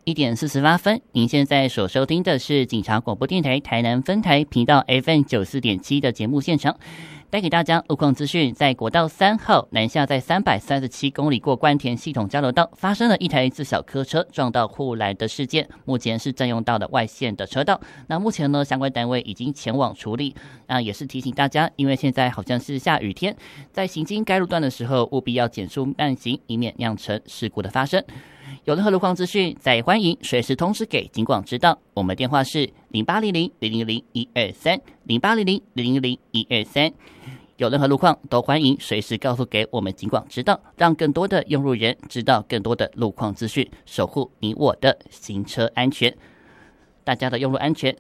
1点48分，您现在所收听的是警察广播电台台南分台频道 FM94.7 的节目现场，带给大家路况资讯。在国道3号南下，在337公里过关田系统交流道发生了一台自小客车撞到护栏的事件，目前是占用到的外线的车道。那目前呢，相关单位已经前往处理。那也是提醒大家，因为现在好像是下雨天，在行经该路段的时候，务必要减速慢行，以免酿成事故的发生。有任何路况资讯，再欢迎随时通知给警广知道。我们电话是0800-000-123，0800-000-123。有任何路况都欢迎随时告诉给我们警广知道，让更多的用路人知道更多的路况资讯，守护你我的行车安全。大家的用路安全